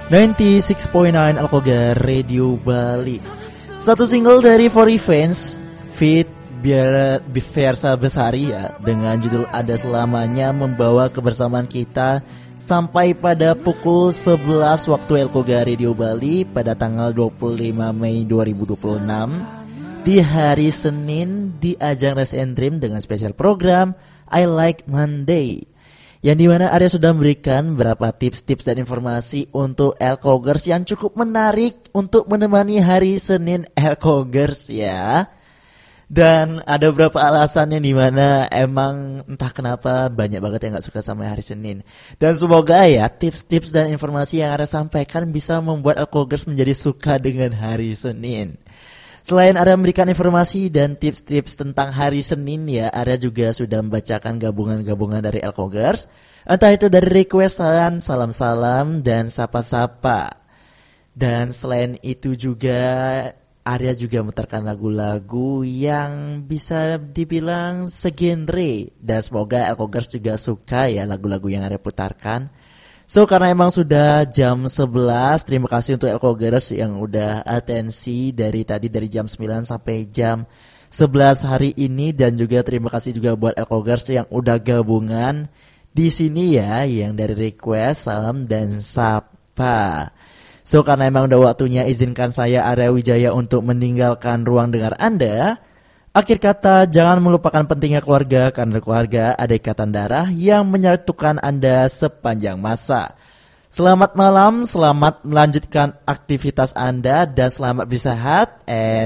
96.9 Alkogar Radio Bali. Satu single dari For Revenge feat Fiersa Besari ya, dengan judul Ada Selamanya, membawa kebersamaan kita sampai pada pukul 11 waktu Alkogar Radio Bali pada tanggal 25 Mei 2026 di hari Senin di ajang Rest and Dream dengan spesial program I Like Monday, yang dimana Arya sudah memberikan beberapa tips-tips dan informasi untuk Alkogers yang cukup menarik untuk menemani hari Senin Alkogers ya. Dan ada beberapa alasan yang dimana emang entah kenapa banyak banget yang gak suka sama hari Senin. Dan semoga ya tips-tips dan informasi yang Arya sampaikan bisa membuat Alkogers menjadi suka dengan hari Senin. Selain Arya memberikan informasi dan tips-tips tentang hari Senin ya, Arya juga sudah membacakan gabungan-gabungan dari Alkogers, entah itu dari requestan, salam-salam, dan sapa-sapa. Dan selain itu juga Arya juga memutarkan lagu-lagu yang bisa dibilang segenre, dan semoga Alkogers juga suka ya lagu-lagu yang Arya putarkan. So karena emang sudah jam 11, terima kasih untuk Alkogers yang udah atensi dari tadi dari jam 9 sampai jam 11 hari ini, dan juga terima kasih juga buat Alkogers yang udah gabungan di sini ya, yang dari request, salam dan sapa. So karena emang udah waktunya, izinkan saya Arya Wijaya untuk meninggalkan ruang dengar Anda. Akhir kata, jangan melupakan pentingnya keluarga, karena keluarga ada ikatan darah yang menyatukan Anda sepanjang masa. Selamat malam, selamat melanjutkan aktivitas Anda, dan selamat bersehat.